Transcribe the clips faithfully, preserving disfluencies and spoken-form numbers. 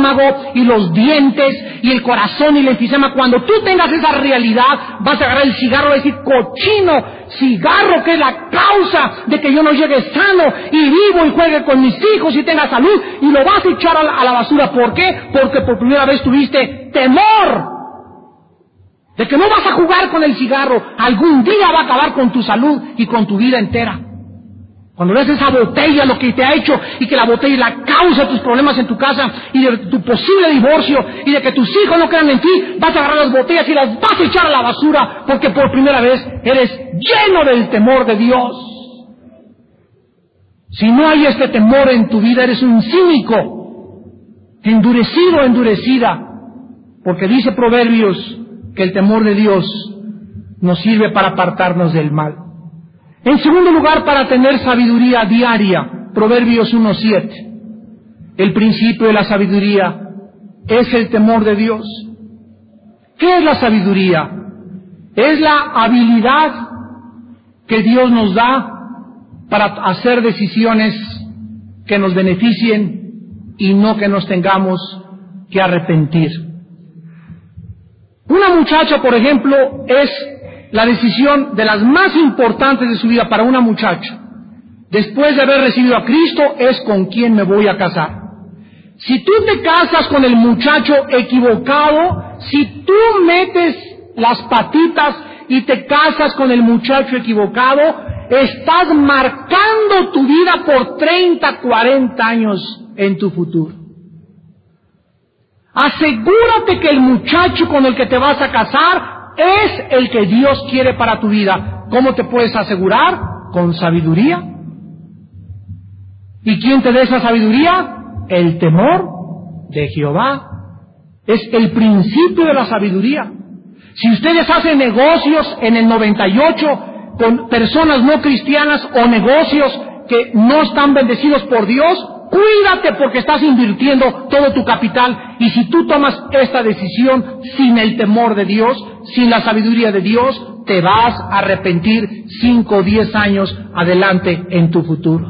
estómago y los dientes y el corazón y el enfisema. Cuando tú tengas esa realidad, vas a agarrar el cigarro y decir, cochino cigarro, que es la causa de que yo no llegue sano y vivo y juegue con mis hijos y tenga salud, y lo vas a echar a la, a la basura. ¿Por qué? Porque por primera vez tuviste temor de que no vas a jugar con el cigarro. Algún día va a acabar con tu salud y con tu vida entera. Cuando ves esa botella, lo que te ha hecho, y que la botella es la causa de tus problemas en tu casa, y de tu posible divorcio, y de que tus hijos no crean en ti, vas a agarrar las botellas y las vas a echar a la basura, porque por primera vez eres lleno del temor de Dios. Si no hay este temor en tu vida, eres un cínico, endurecido o endurecida, porque dice Proverbios que el temor de Dios nos sirve para apartarnos del mal. En segundo lugar, para tener sabiduría diaria, Proverbios uno siete. El principio de la sabiduría es el temor de Dios. ¿Qué es la sabiduría? Es la habilidad que Dios nos da para hacer decisiones que nos beneficien y no que nos tengamos que arrepentir. Una muchacha, por ejemplo, es la decisión de las más importantes de su vida para una muchacha. Después de haber recibido a Cristo, es con quién me voy a casar. Si tú te casas con el muchacho equivocado, si tú metes las patitas y te casas con el muchacho equivocado, estás marcando tu vida por treinta, cuarenta años en tu futuro. Asegúrate que el muchacho con el que te vas a casar es el que Dios quiere para tu vida. ¿Cómo te puedes asegurar? Con sabiduría. ¿Y quién te da esa sabiduría? El temor de Jehová. Es el principio de la sabiduría. Si ustedes hacen negocios en el noventa y ocho con personas no cristianas o negocios que no están bendecidos por Dios, cuídate, porque estás invirtiendo todo tu capital. Y si tú tomas esta decisión sin el temor de Dios, sin la sabiduría de Dios, te vas a arrepentir cinco o diez años adelante en tu futuro.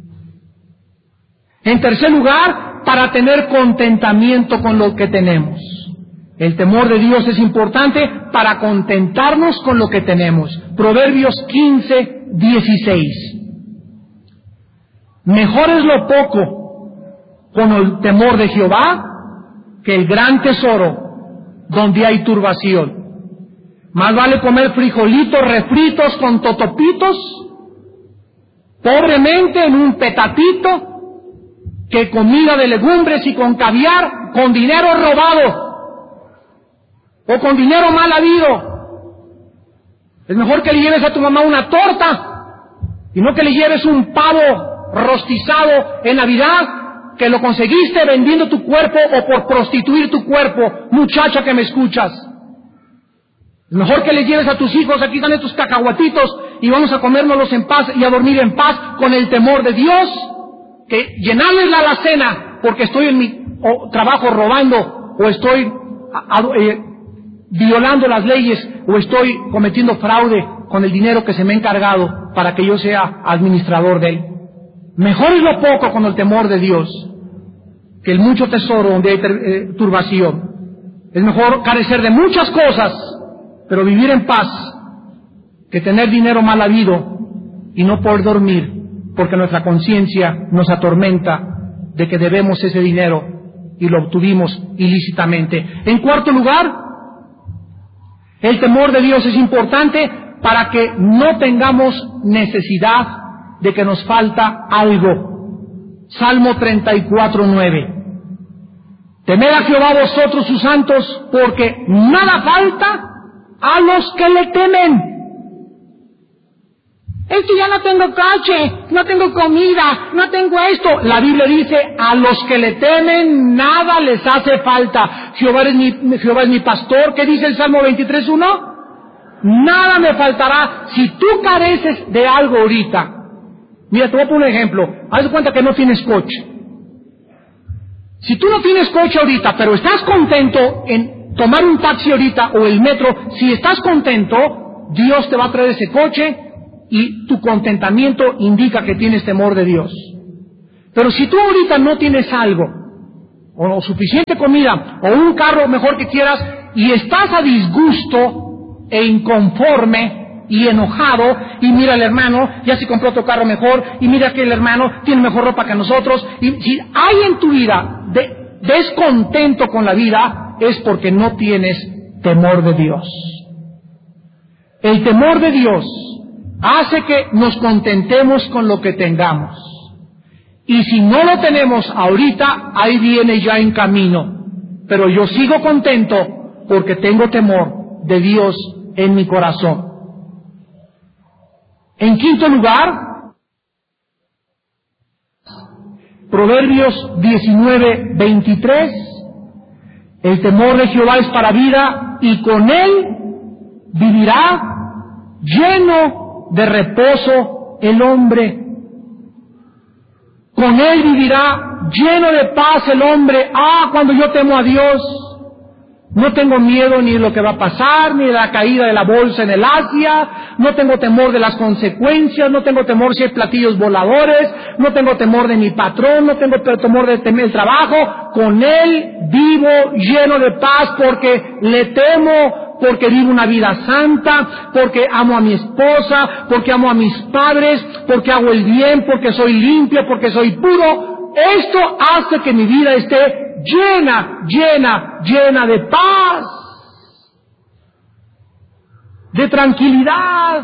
En tercer lugar, para tener contentamiento con lo que tenemos. El temor de Dios es importante para contentarnos con lo que tenemos. Proverbios quince, dieciséis. Mejor es lo poco con el temor de Jehová que el gran tesoro donde hay turbación. Más vale comer frijolitos refritos con totopitos pobremente en un petatito que comida de legumbres y con caviar con dinero robado o con dinero mal habido. Es mejor que le lleves a tu mamá una torta y no que le lleves un pavo rostizado en Navidad, que lo conseguiste vendiendo tu cuerpo o por prostituir tu cuerpo. Muchacha que me escuchas, es mejor que le lleves a tus hijos, aquí están estos cacahuatitos y vamos a comérnoslos en paz y a dormir en paz con el temor de Dios, que llenarles la alacena porque estoy en mi o, trabajo robando, o estoy a, a, eh, violando las leyes, o estoy cometiendo fraude con el dinero que se me ha encargado para que yo sea administrador de él. Mejor es lo poco con el temor de Dios que el mucho tesoro donde hay eh, turbación. Es mejor carecer de muchas cosas, pero vivir en paz, que tener dinero mal habido y no poder dormir, porque nuestra conciencia nos atormenta de que debemos ese dinero y lo obtuvimos ilícitamente. En cuarto lugar, el temor de Dios es importante para que no tengamos necesidad de que nos falta algo. Salmo treinta y cuatro, nueve. Temed a Jehová vosotros sus santos, porque nada falta a los que le temen. Es que ya no tengo coche, no tengo comida, no tengo esto. La Biblia dice, a los que le temen nada les hace falta. Jehová es mi, Jehová es mi pastor. ¿Qué dice el Salmo veintitrés, uno? Nada me faltará. Si tú careces de algo ahorita, mira, te voy a poner un ejemplo. Haz de cuenta que no tienes coche. Si tú no tienes coche ahorita, pero estás contento en tomar un taxi ahorita o el metro, si estás contento, Dios te va a traer ese coche y tu contentamiento indica que tienes temor de Dios. Pero si tú ahorita no tienes algo o suficiente comida, o un carro mejor que quieras, y estás a disgusto e inconforme y enojado, y mira al hermano, ya se compró otro carro mejor, y mira que el hermano tiene mejor ropa que nosotros, y si hay en tu vida de, descontento con la vida, es porque no tienes temor de Dios. El temor de Dios hace que nos contentemos con lo que tengamos. Y si no lo tenemos ahorita, ahí viene ya en camino. Pero yo sigo contento porque tengo temor de Dios en mi corazón. En quinto lugar, Proverbios diecinueve, veintitrés. El temor de Jehová es para vida, y con él vivirá lleno de reposo el hombre. Con él vivirá lleno de paz el hombre. Ah, cuando yo temo a Dios, no tengo miedo ni de lo que va a pasar, ni de la caída de la bolsa en el Asia, no tengo temor de las consecuencias, no tengo temor si hay platillos voladores, no tengo temor de mi patrón, no tengo temor de temer el trabajo. Con él vivo lleno de paz porque le temo, porque vivo una vida santa, porque amo a mi esposa, porque amo a mis padres, porque hago el bien, porque soy limpio, porque soy puro. Esto hace que mi vida esté llena, llena, llena de paz, de tranquilidad,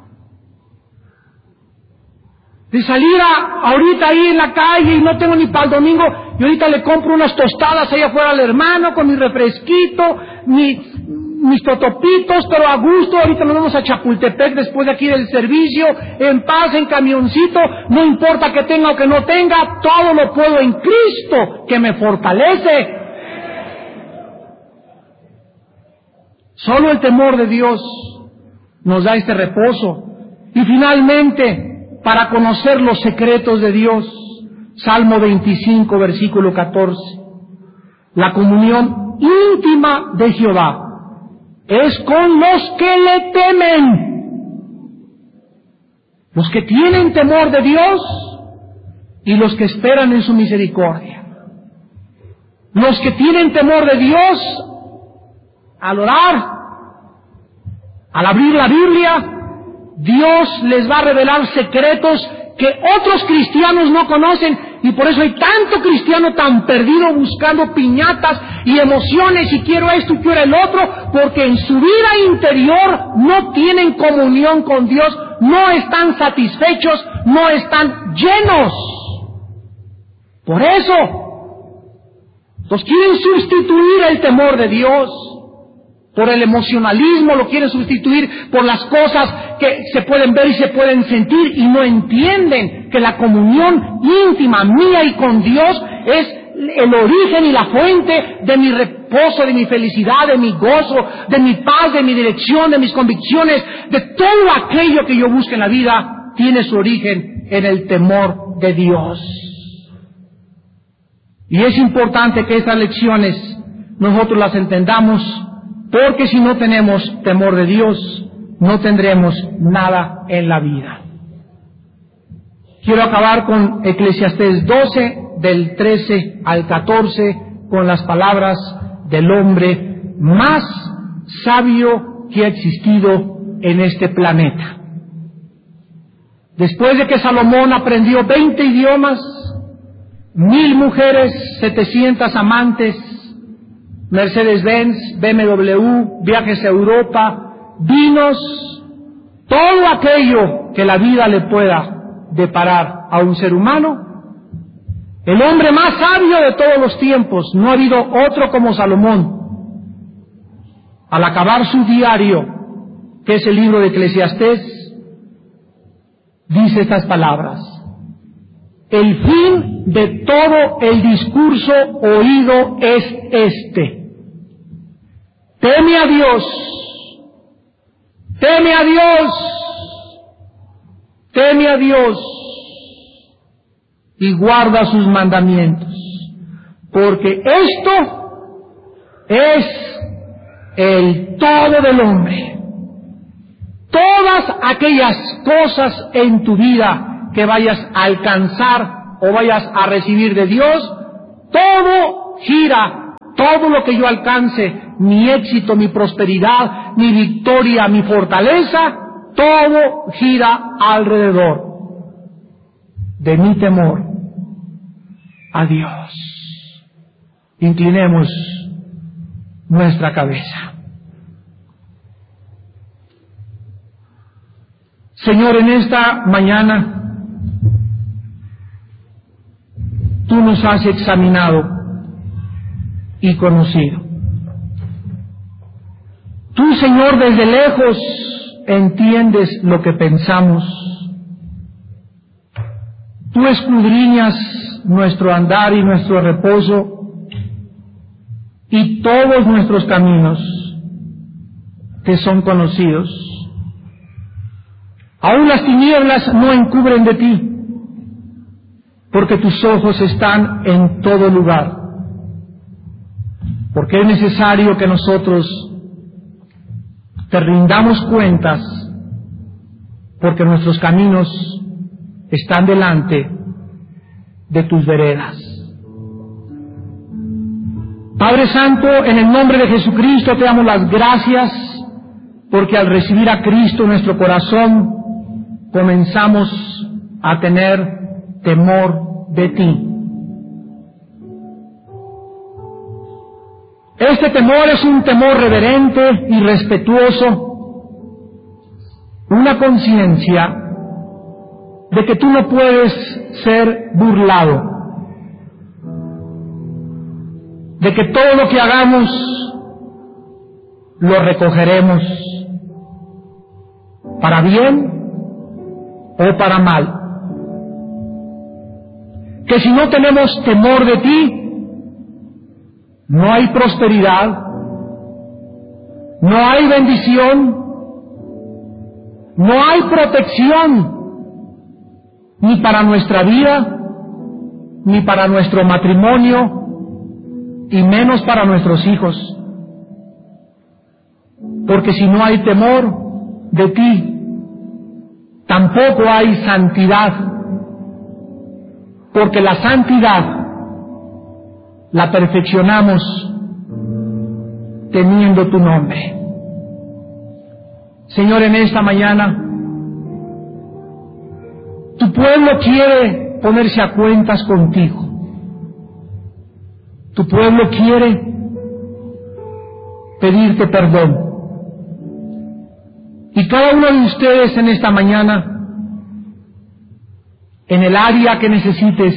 de salir a, ahorita ahí en la calle y no tengo ni para el domingo, y ahorita le compro unas tostadas allá afuera al hermano con mi refresquito, mi... mis totopitos, pero a gusto. Ahorita nos vamos a Chapultepec después de aquí del servicio, en paz, en camioncito, no importa que tenga o que no tenga, todo lo puedo en Cristo, que me fortalece. Solo el temor de Dios nos da este reposo. Y finalmente, para conocer los secretos de Dios, Salmo veinticinco, versículo catorce, la comunión íntima de Jehová es con los que le temen, los que tienen temor de Dios y los que esperan en su misericordia. Los que tienen temor de Dios, al orar, al abrir la Biblia, Dios les va a revelar secretos que otros cristianos no conocen, y por eso hay tanto cristiano tan perdido buscando piñatas y emociones y quiero esto y quiero el otro, porque en su vida interior no tienen comunión con Dios, no están satisfechos, no están llenos. Por eso los quieren sustituir el temor de Dios por el emocionalismo, lo quieren sustituir por las cosas que se pueden ver y se pueden sentir, y no entienden que la comunión íntima mía y con Dios es el origen y la fuente de mi reposo, de mi felicidad, de mi gozo, de mi paz, de mi dirección, de mis convicciones, de todo aquello que yo busque en la vida, tiene su origen en el temor de Dios. Y es importante que estas lecciones nosotros las entendamos, porque si no tenemos temor de Dios, no tendremos nada en la vida. Quiero acabar con Eclesiastés doce, del trece al catorce, con las palabras del hombre más sabio que ha existido en este planeta. Después de que Salomón aprendió veinte idiomas, mil mujeres, setecientas amantes, Mercedes-Benz, B M W, viajes a Europa, vinos, todo aquello que la vida le pueda deparar a un ser humano, el hombre más sabio de todos los tiempos, no ha habido otro como Salomón, al acabar su diario, que es el libro de Eclesiastés, dice estas palabras: el fin de todo el discurso oído es este: teme a Dios, teme a Dios, teme a Dios y guarda sus mandamientos, porque esto es el todo del hombre. Todas aquellas cosas en tu vida que vayas a alcanzar o vayas a recibir de Dios, todo gira, todo lo que yo alcance, mi éxito, mi prosperidad, mi victoria, mi fortaleza, todo gira alrededor de mi temor a Dios. Inclinemos nuestra cabeza. Señor, en esta mañana tú nos has examinado y conocido. Tú, Señor, desde lejos entiendes lo que pensamos. Tú escudriñas nuestro andar y nuestro reposo, y todos nuestros caminos te son conocidos. Aún las tinieblas no encubren de ti, porque tus ojos están en todo lugar. Porque es necesario que nosotros te rindamos cuentas, porque nuestros caminos están delante de tus veredas. Padre Santo, en el nombre de Jesucristo te damos las gracias, porque al recibir a Cristo en nuestro corazón, comenzamos a tener temor de ti. Este temor es un temor reverente y respetuoso, una conciencia de que tú no puedes ser burlado, de que todo lo que hagamos lo recogeremos, para bien o para mal. Que si no tenemos temor de ti, no hay prosperidad, no hay bendición, no hay protección, ni para nuestra vida, ni para nuestro matrimonio, y menos para nuestros hijos. Porque si no hay temor de ti, tampoco hay santidad, porque la santidad la perfeccionamos teniendo tu nombre. Señor, en esta mañana, tu pueblo quiere ponerse a cuentas contigo. Tu pueblo quiere pedirte perdón. Y cada uno de ustedes en esta mañana, en el área que necesites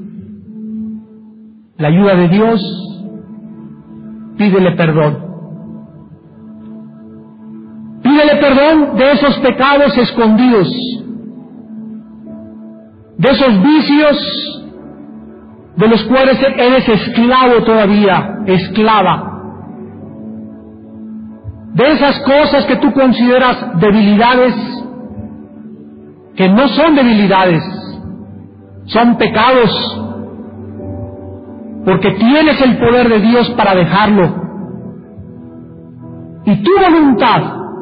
la ayuda de Dios, pídele perdón. Pídele perdón de esos pecados escondidos, de esos vicios de los cuales eres esclavo todavía, esclava, de esas cosas que tú consideras debilidades, que no son debilidades, son pecados, porque tienes el poder de Dios para dejarlo. Y tu voluntad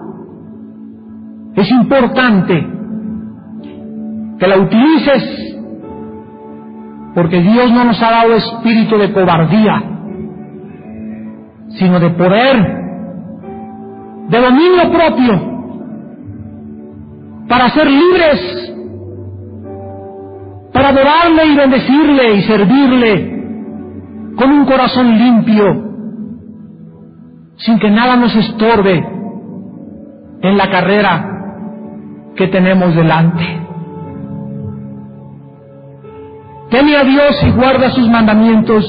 es importante que la utilices, porque Dios no nos ha dado espíritu de cobardía, sino de poder, de dominio propio, para ser libres, para adorarle y bendecirle y servirle con un corazón limpio, sin que nada nos estorbe en la carrera que tenemos delante. Teme a Dios y guarda sus mandamientos,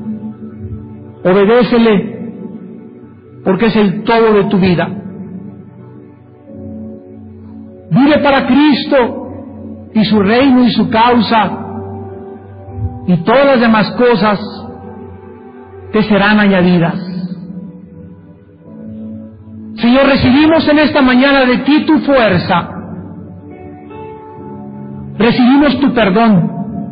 obedécele, porque es el todo de tu vida. Vive para Cristo y su reino y su causa, y todas las demás cosas te serán añadidas. Señor, recibimos en esta mañana de ti tu fuerza, recibimos tu perdón,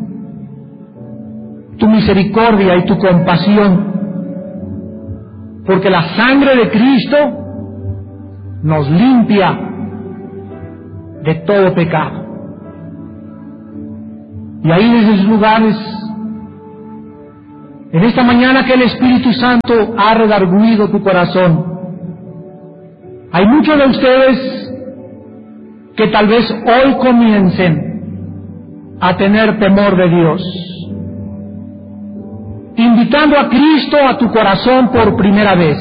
tu misericordia y tu compasión, porque la sangre de Cristo nos limpia de todo pecado. Y ahí desde esos lugares En esta mañana que el Espíritu Santo ha redarguido tu corazón, hay muchos de ustedes que tal vez hoy comiencen a tener temor de Dios, invitando a Cristo a tu corazón por primera vez,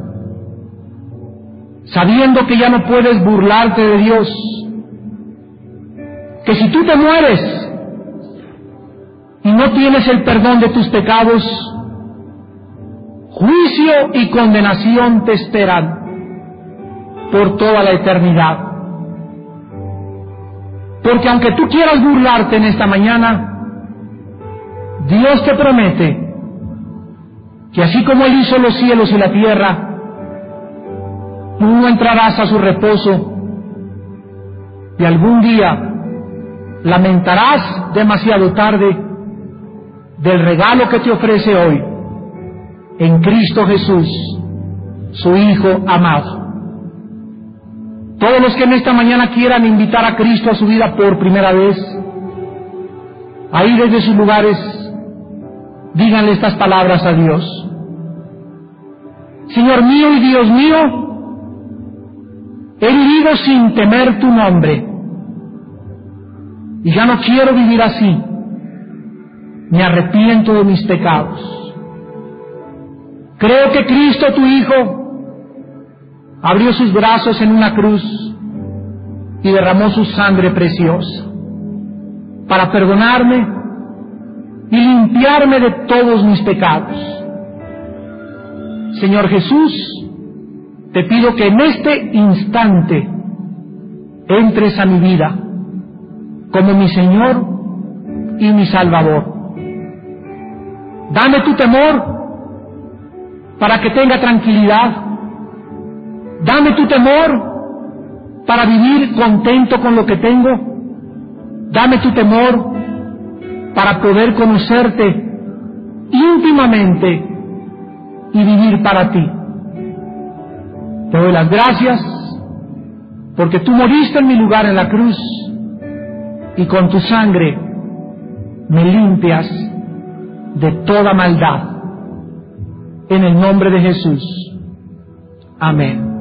sabiendo que ya no puedes burlarte de Dios, que si tú te mueres y no tienes el perdón de tus pecados, juicio y condenación te esperan por toda la eternidad. Porque aunque tú quieras burlarte en esta mañana, Dios te promete que así como Él hizo los cielos y la tierra, tú no entrarás a su reposo y algún día lamentarás demasiado tarde del regalo que te ofrece hoy en Cristo Jesús, su Hijo amado. Todos los que en esta mañana quieran invitar a Cristo a su vida por primera vez, ahí desde sus lugares, díganle estas palabras a Dios. Señor mío y Dios mío, he vivido sin temer tu nombre y ya no quiero vivir así. Me arrepiento de mis pecados. Creo que Cristo, tu Hijo, abrió sus brazos en una cruz y derramó su sangre preciosa para perdonarme y limpiarme de todos mis pecados. Señor Jesús, te pido que en este instante entres a mi vida como mi Señor y mi Salvador. Dame tu temor para que tenga tranquilidad. Dame tu temor para vivir contento con lo que tengo. Dame tu temor para poder conocerte íntimamente y vivir para ti. Te doy las gracias porque tú moriste en mi lugar en la cruz y con tu sangre me limpias de toda maldad. En el nombre de Jesús. Amén.